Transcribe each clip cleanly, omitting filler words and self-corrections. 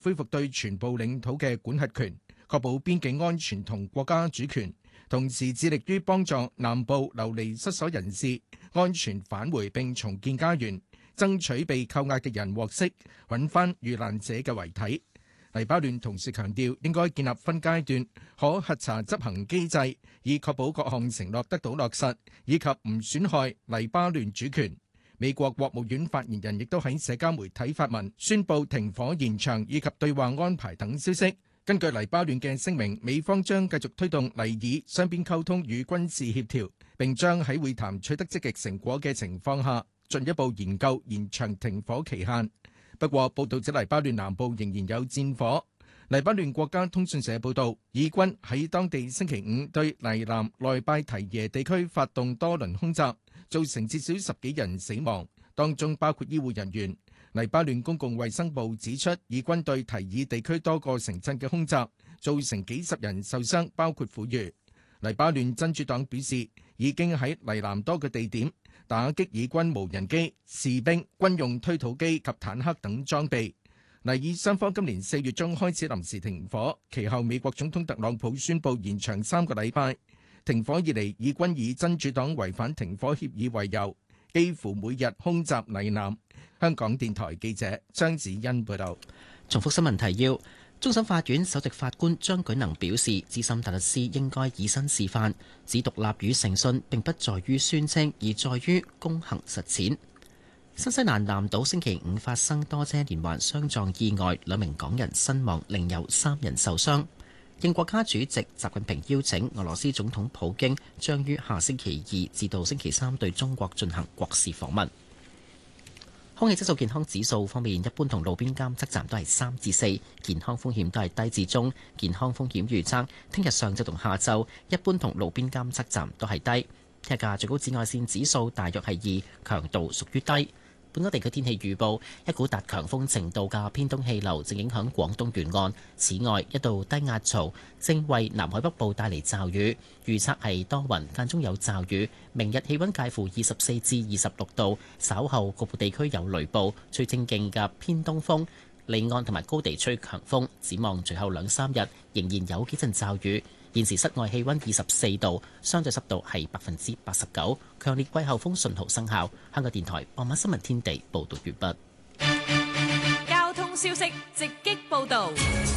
恢復對全部領土嘅管轄權，確保邊境安全同國家主權，同時致力於幫助南部流離失所人士安全返回並重建家園，爭取被扣押嘅人獲釋，揾返遇難者嘅遺體。黎巴嫩同時強調應該建立分階段可核查執行機制，以確保各項承諾得到落實，以及唔損害黎巴嫩主權。美國國務院發言人亦都喺社交媒體發文，宣布停火延長以及對話安排等消息。根據黎巴嫩嘅聲明，美方將繼續推動黎以雙邊溝通與軍事協調，並將喺會談取得積極成果嘅情況下，進一步研究延長停火期限。不過，報道指黎巴嫩南部仍然有戰火。黎巴嫩國家通訊社報道，以軍喺當地星期五對黎南內拜提耶地區發動多輪空襲，造成至少10幾人死亡，當中包括醫護人員。黎巴嫩公共衛生部指出，以軍對提爾地區多個城鎮嘅空襲，造成幾十人受傷，包括婦孺。黎巴嫩真主黨表示，已經喺黎南多個地點打擊以軍無人機、士兵、軍用推土機及坦克等裝備。黎以雙方今年4月中開始臨時停火，其後美國總統特朗普宣布延長3個禮拜。停火以嚟，以軍以真主黨違反停火協議為由，幾乎每日空襲黎南。香港電台記者張子欣報道。 重複新聞提要：終審法院首席法官張舉能表示，資深大律師應該以身示範，指獨立與誠信並不在於宣稱，而在於公行實踐。新西蘭南島星期五發生多車連環相撞意外，2名港人身亡，另有3人受傷。應國家主席習近平邀請，俄羅斯總統普京將於下星期2至到星期3對中國進行國事訪問。空氣質素健康指數方面，一般同路邊監測站都係3至4，健康風險都係低至中。健康風險預測，聽日上晝同下晝，一般同路邊監測站都係低。聽日嘅最高紫外線指數大約係2，強度屬於低。本港地區天氣預報，一股達強風程度嘅偏東氣流正影響廣東沿岸。此外，一道低壓槽正為南海北部帶嚟驟雨，預測係多雲間中有驟雨。明日氣溫介乎24至26度，稍後局部地區有雷暴，吹清勁嘅偏東風，離岸同埋高地吹強風。展望隨後2-3日仍然有幾陣驟雨。現時室外氣溫24度，相對濕度係89%，強烈季候風信號生效。香港電台傍晚新聞天地報道完畢。 交通消息直擊報道。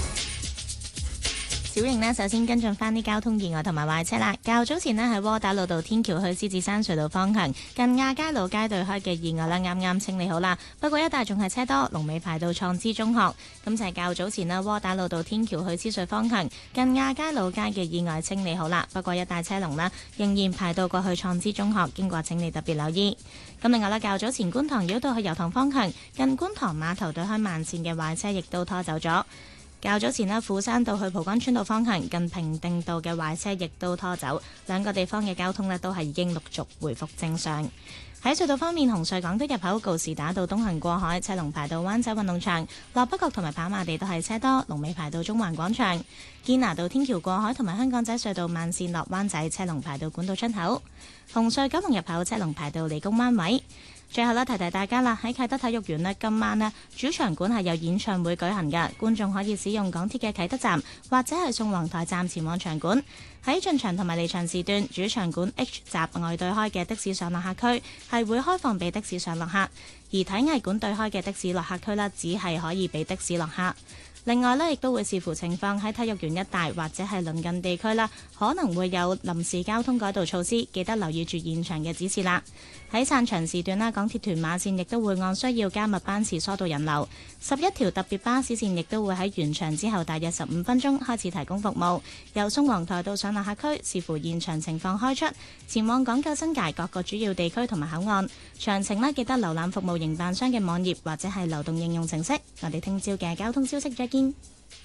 小瑩呢，首先跟進翻啲交通意外同埋壞車啦。較早前呢，喺窩打老道天橋去獅子山隧道方向，近亞皆老街對開嘅意外呢，啱啱清理好啦。不過一帶仲係車多，龍尾排到創知中學。咁就係較早前呢，窩打老道天橋去獅隧方向，近亞皆老街嘅意外清理好啦。不過一帶車龍呢，仍然排到過去創知中學，經過請你特別留意。咁另外呢，較早前觀塘繞道去油塘方向，近觀塘碼頭對開慢線嘅壞車亦都拖走咗。較早前呢，斧山道去蒲崗村道方向，近平定道嘅壞車亦都拖走，兩個地方嘅交通呢都係已經陸續回復正常。喺隧道方面，紅隧港島入口告士打道東行過海，車龍排到灣仔運動場；落北角同埋跑馬地都係車多，龍尾排到中環廣場。堅拿道天橋過海同埋香港仔隧道慢線落灣仔，車龍排到管道出口。紅隧九龍入口車龍排到理工灣位。最後呢，提提大家啦，喺啟德體育園呢，今晚呢主場館係有演唱會舉行嘅，觀眾可以使用港鐵嘅啟德站或者係宋皇台站前往場館。喺進場同埋離場時段，主場館 H 閘外對開嘅的士上落客區係會開放俾的士上落客，而體藝館對開嘅的士落客區呢，只係可以俾的士落客。另外呢，亦都會視乎情況喺體育園一帶或者係鄰近地區啦，可能會有臨時交通改道措施，記得留意住現場嘅指示啦。喺散場時段啦，港鐵屯馬線亦都會按需要加密班次疏導人流。11條特別巴士線亦都會喺完場之後大約15分鐘開始提供服務，由宋皇台到上落客區，視乎現場情況開出，前往港九新界各個主要地區同埋口岸。詳情呢，記得瀏覽服務營辦商嘅網頁或者係流動應用程式。我哋聽朝嘅交通消息再見。